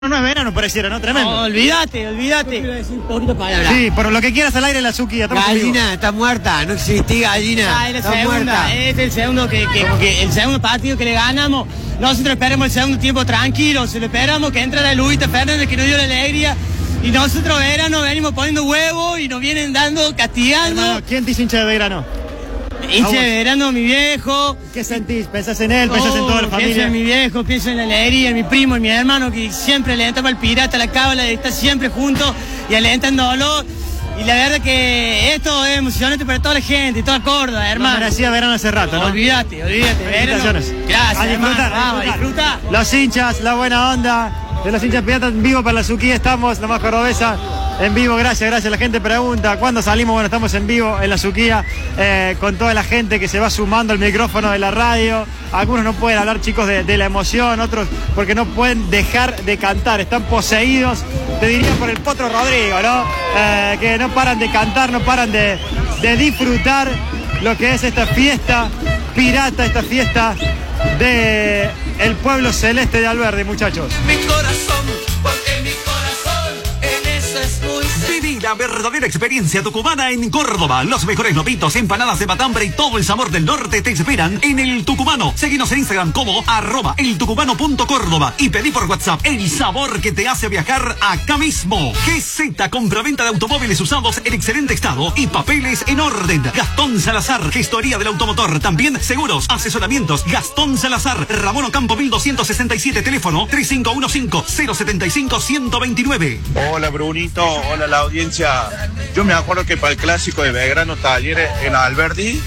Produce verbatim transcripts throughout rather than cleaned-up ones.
No es verano, pareciera, ¿no? Tremendo. No, olvídate, olvídate. Sí, por lo que quieras al aire la Suki. Gallina, está muerta, no existí gallina. Ah, es la está segunda, muerta. es el segundo, que, que, que el segundo partido que le ganamos. Nosotros esperamos el segundo tiempo tranquilo, se lo esperamos que entre la Luita Fernández, que nos dio la alegría. Y nosotros verano venimos poniendo huevos y nos vienen dando, castigando. Hermano, ¿quién te dice hincha de Belgrano? Hincha de verano, mi viejo. ¿Qué sentís? ¿Pensás en él? ¿Pensás en toda la familia? Pienso en mi viejo, pienso en la alegría, en mi primo, en mi hermano, que siempre alentaba al pirata, la cábala, está siempre juntos y alentándolo. Y la verdad que esto es emocionante para toda la gente, toda Córdoba, hermano. Me parecía verano hace rato, ¿no? Olvídate, olvídate. Felicitaciones. Gracias, A disfrutar, hermano, vamos, a disfrutar. disfruta. Los hinchas, la buena onda de los hinchas piratas en vivo para la Suki. Estamos, la más cordobesa, en vivo. Gracias, gracias. La gente pregunta, ¿cuándo salimos? Bueno, estamos en vivo en la Suquía eh, con toda la gente que se va sumando al micrófono de la radio. Algunos no pueden hablar, chicos, de, de la emoción, otros porque no pueden dejar de cantar. Están poseídos, te diría, por el Potro Rodrigo, ¿no? Eh, que no paran de cantar, no paran de, de disfrutar lo que es esta fiesta pirata, esta fiesta de el pueblo celeste de Alberdi, muchachos. Mi corazón, porque mi corazón en eso es muy... Viví la verdadera experiencia tucumana en Córdoba. Los mejores lomitos, empanadas de matambre y todo el sabor del norte te esperan en El Tucumano. Seguinos en Instagram como arroba eltucumano.córdoba y pedí por WhatsApp el sabor que te hace viajar acá mismo. G Z, compraventa de automóviles usados en excelente estado y papeles en orden. Gastón Salazar, gestoría del automotor. También seguros, asesoramientos. Gastón Salazar, Ramón Ocampo mil doscientos sesenta y siete, teléfono tres cinco uno cinco, cero siete cinco, uno dos nueve. Hola Brunito, hola la audiencia. Yo me acuerdo que para el clásico de Belgrano Talleres en Alberdi,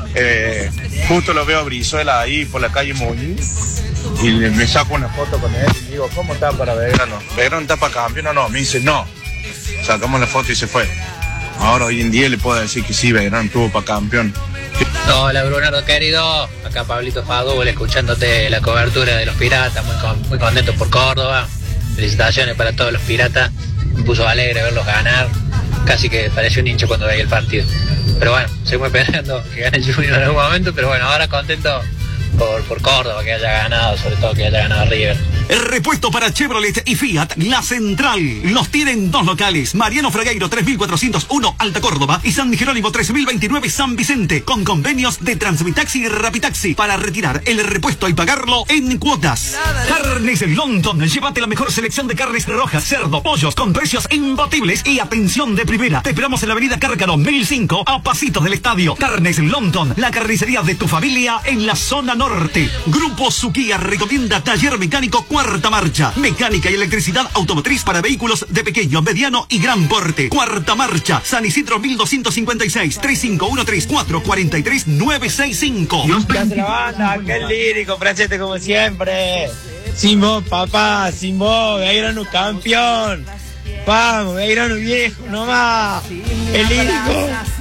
eh, justo lo veo a Brizuela ahí por la calle Muñiz y le, me saco una foto con él y digo, ¿cómo está para Belgrano? ¿Belgrano está para campeón o no? Me dice, no. Sacamos la foto y se fue. Ahora hoy en día le puedo decir que sí, Belgrano estuvo para campeón. Hola Brunardo querido, acá Pablito Fadúbal escuchándote la cobertura de los piratas, muy, con, muy contento por Córdoba. Felicitaciones para todos los piratas, me puso alegre verlos ganar, casi que pareció un hincha cuando veía el partido. Pero bueno, seguimos esperando que gane el Junior en algún momento, pero bueno, ahora contento por, por Córdoba, que haya ganado, sobre todo que haya ganado River. El repuesto para Chevrolet y Fiat, La Central. Los tienen dos locales. Mariano Fragueiro tres mil cuatrocientos uno, Alta Córdoba. Y San Jerónimo tres mil veintinueve, San Vicente. Con convenios de Transmitaxi y Rapitaxi. Para retirar el repuesto y pagarlo en cuotas. Carnes London. Llévate la mejor selección de carnes rojas, cerdo, pollos, con precios imbatibles y atención de primera. Te esperamos en la avenida Cárcano mil cinco, a pasitos del estadio. Carnes London. La carnicería de tu familia en la zona norte. Grupo Suquía recomienda taller mecánico Cuarta Marcha. Mecánica y electricidad automotriz para vehículos de pequeño, mediano y gran porte. Cuarta Marcha. San Isidro mil doscientos cincuenta y seis, tres cinco uno tres cuatro, cuatro tres nueve seis cinco. ¿Qué hace la banda? Qué lírico, Franchete, como siempre. Sin vos, papá, sin vos, Belgrano campeón. Vamos, Belgrano viejo, nomás. Qué lírico.